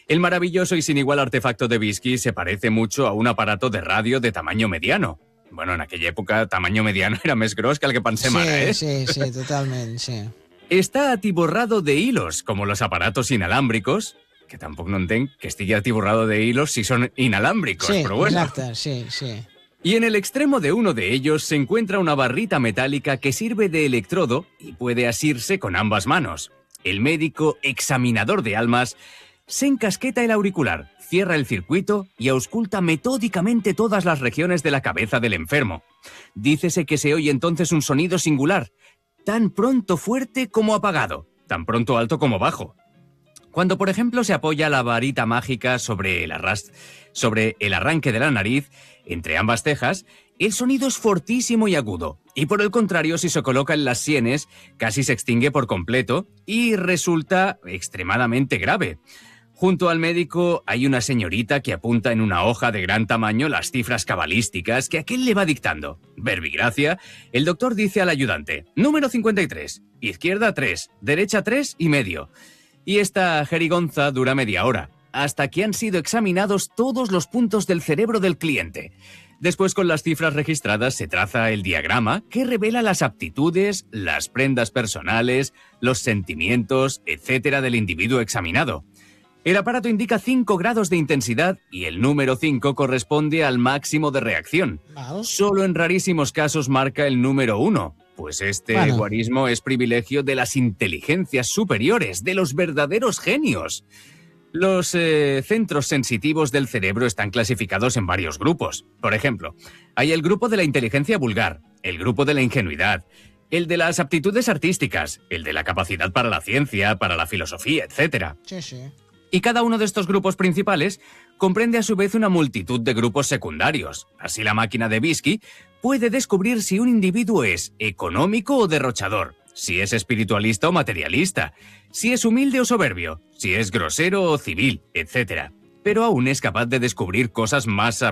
El maravilloso y sin igual artefacto de Bisky se parece mucho a un aparato de radio de tamaño mediano. Bueno, en aquella època, tamaño mediano era més gros que el que pensem ara, ¿eh? Sí, totalment, sí. Está atiborrado de hilos, como los aparatos inalámbricos, que tampoc no entenc que estigui atiborrado de hilos si son inalámbricos, Sí, pero bueno. exacte, sí. Y en el extremo de uno de ellos se encuentra una barrita metálica que sirve de electrodo y puede asirse con ambas manos. El médico examinador de almas se encasqueta el auricular, cierra el circuito y ausculta metódicamente todas las regiones de la cabeza del enfermo. Dícese que se oye entonces un sonido singular, tan pronto fuerte como apagado, tan pronto alto como bajo. Cuando, por ejemplo, se apoya la varita mágica sobre el arranque de la nariz, entre ambas cejas, el sonido es fortísimo y agudo. Y por el contrario, si se coloca en las sienes, casi se extingue por completo y resulta extremadamente grave. Junto al médico hay una señorita que apunta en una hoja de gran tamaño las cifras cabalísticas que aquel le va dictando. Verbigracia, el doctor dice al ayudante: número 53, izquierda 3, derecha 3 y medio. Y esta jerigonza dura media hora, hasta que han sido examinados todos los puntos del cerebro del cliente. Después, con las cifras registradas, se traza el diagrama que revela las aptitudes, las prendas personales, los sentimientos, etcétera, del individuo examinado. El aparato indica 5 grados de intensidad y el número 5 corresponde al máximo de reacción. Solo en rarísimos casos marca el número 1, pues este guarismo es privilegio de las inteligencias superiores, de los verdaderos genios. Los centros sensitivos del cerebro están clasificados en varios grupos. Por ejemplo, hay el grupo de la inteligencia vulgar, el grupo de la ingenuidad, el de las aptitudes artísticas, el de la capacidad para la ciencia, para la filosofía, etc. Sí. Y cada uno de estos grupos principales comprende a su vez una multitud de grupos secundarios. Así, la máquina de Bisky puede descubrir si un individuo es económico o derrochador, si es espiritualista o materialista, si es humilde o soberbio, si es grosero o civil, etc. Pero aún es capaz de descubrir cosas más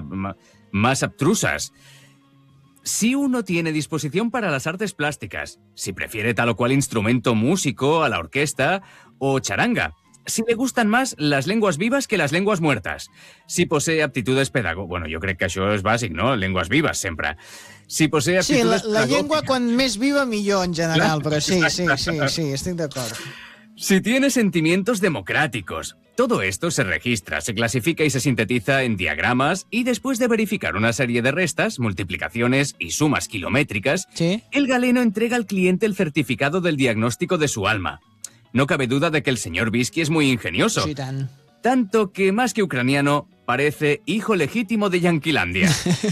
abstrusas. Si uno tiene disposición para las artes plásticas, si prefiere tal o cual instrumento músico a la orquesta o charanga, si le gustan más las lenguas vivas que las lenguas muertas, si posee aptitudes pedagógicas... Bueno, jo crec que això és bàsic, no? Lenguas vivas, sempre. Si posee aptitudes la llengua quan més viva millor en general, claro, però sí, estic d'acord. Si tiene sentimientos democráticos. Todo esto se registra, se clasifica y se sintetiza en diagramas y después de verificar una serie de restas, multiplicaciones y sumas kilométricas, ¿sí? El galeno entrega al cliente el certificado del diagnóstico de su alma. No cabe duda de que el señor Bisky es muy ingenioso. Sí, tant. Tanto que, más que ucraniano, parece hijo legítimo de Yanquilandia.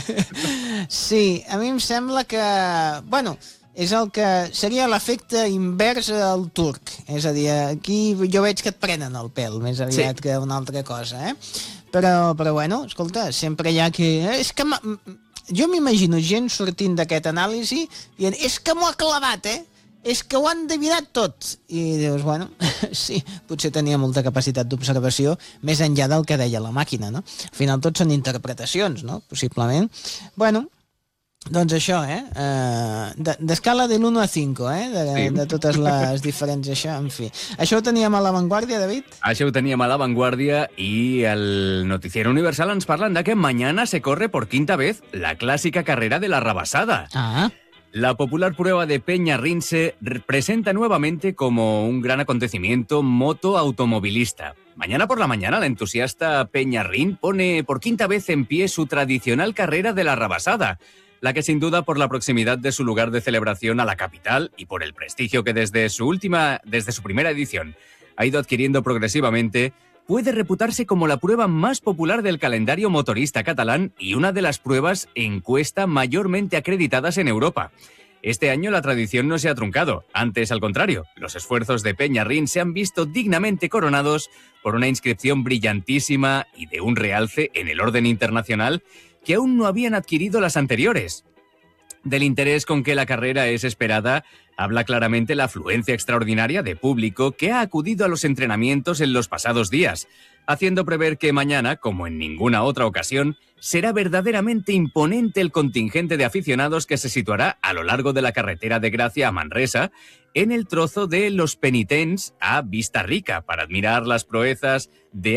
Sí, a mi em sembla que... Bueno, és el que seria l'efecte invers al turc. És a dir, aquí jo veig que et prenen el pèl, més aviat que una altra cosa, eh? Però bueno, escolta, sempre hi ha que... És que jo m'imagino gent sortint d'aquest anàlisi dient, és que m'ho ha clavat, és que ho han endevinat tot. I dius, bueno, sí, potser tenia molta capacitat d'observació més enllà del que deia la màquina, no? Al final tot són interpretacions, no? Possiblement. Bueno, doncs això, d'escala de l'1 a 5, de totes les diferents, això, en fi. Això ho teníem a l'avantguàrdia, David? Això ho teníem a l'avantguàrdia i el Noticiero Universal ens parlen de que mañana se corre por quinta vez la clásica carrera de la rabasada. Ah. La popular prueba de Peñarrín se presenta nuevamente como un gran acontecimiento moto-automovilista. Mañana por la mañana, la entusiasta Peñarrín pone por quinta vez en pie su tradicional carrera de la rabasada, la que sin duda por la proximidad de su lugar de celebración a la capital y por el prestigio que desde su primera edición ha ido adquiriendo progresivamente, puede reputarse como la prueba más popular del calendario motorista catalán y una de las pruebas encuesta mayormente acreditadas en Europa. Este año la tradición no se ha truncado, antes al contrario, los esfuerzos de Peñarrín se han visto dignamente coronados por una inscripción brillantísima y de un realce en el orden internacional que aún no habían adquirido las anteriores. Del interés con que la carrera es esperada, habla claramente la afluencia extraordinaria de público que ha acudido a los entrenamientos en los pasados días, haciendo prever que mañana, como en ninguna otra ocasión, será verdaderamente imponente el contingente de aficionados que se situará a lo largo de la carretera de Gracia a Manresa, en el trozo de Los Penitents a Vista Rica, para admirar las proezas de